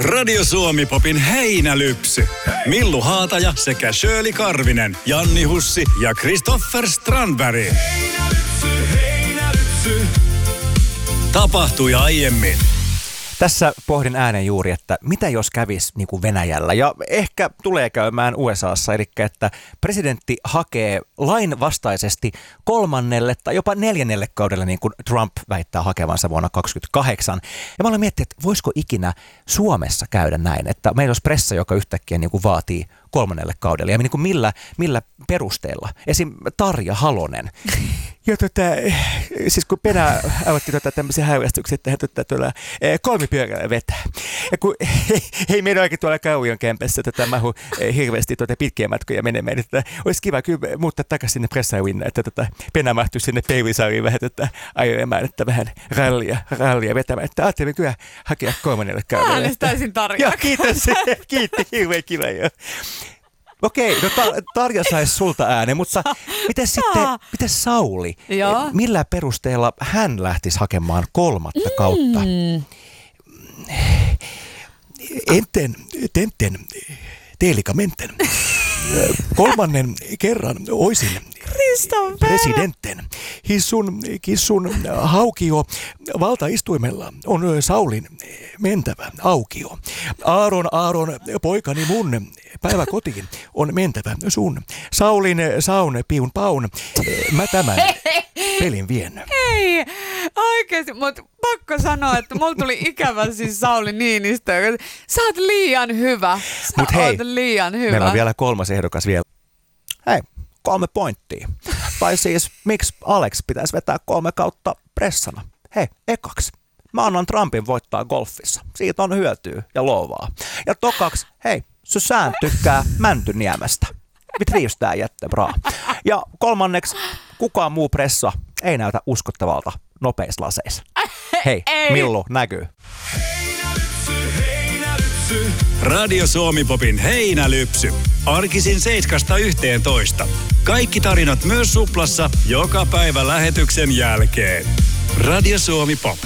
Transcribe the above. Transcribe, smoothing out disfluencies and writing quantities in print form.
Radio Suomi Popin heinälypsy. Millu Haataja sekä Shirley Karvinen, Janni Hussi ja Christopher Strandberg. Heinälypsy. Tapahtui aiemmin. Tässä pohdin äänen juuri, että mitä jos kävisi niin kuin Venäjällä ja ehkä tulee käymään USAssa, eli että presidentti hakee lainvastaisesti 3. tai jopa 4. kaudella, niin kuin Trump väittää hakevansa vuonna 2028. Ja mä olen miettinyt, että voisiko ikinä Suomessa käydä näin, että meillä olisi pressa, joka yhtäkkiä niin kuin vaatii 3. kaudella ja niin kuin millä perusteella. Esim. Tarja Halonen. Ja siis kun Penä aloitti tämmöisiä häyvästyksiä, että tuolla kolmipyörällä vetää. Ja kun ei meidän oikein tuolla Kaujon kämpässä mahu hirveästi pitkiä matkoja menemään, että olisi kiva kyllä muuttaa takaisin sinne pressauinne, että Penä mahtuisi sinne peilisariin vähän ajelemaan, että vähän rallia vetämään. Että ajattelin kyllä hakea 3. kaudella. Äänestäisin Tarjaa. Joo, kiitti, hirveän kiva jo. Okei, no Tarja saisi sulta äänen, mutta miten Sauli? Joo. Millä perusteella hän lähtisi hakemaan 3. kautta? Tenten, teelikamenten. 3. kerran oisin presidenten. Kissun haukio valtaistuimella on Saulin mentävä aukio. Aaron, poikani mun, päivä kotiin on mentävä sun. Saulin saun piun paun, mä tämän pelin vien. Ei, oikeesti, mutta pakko sanoa, että mulla tuli ikävä siis Sauli Niinistö. Sä oot liian hyvä. Liian hyvä. Meillä on vielä 3. ehdokas vielä. Hei, 3 pointtia. Tai siis, miksi Alex pitäisi vetää 3 kautta pressana? Hei, ekaksi. Mä annan Trumpin voittaa golfissa. Siitä on hyötyä ja loovaa. Ja tokaksi, hei, Sään tykkää Mäntyniemestä. Vitriistää jättebraa. Ja 3. kukaan muu pressa ei näytä uskottavalta nopeissa laseissa. Hei, Millu näkyy. Radio Suomi Popin heinälypsy. Arkisin 7–11. Kaikki tarinat myös Suplassa joka päivä lähetyksen jälkeen. Radio Suomi Pop.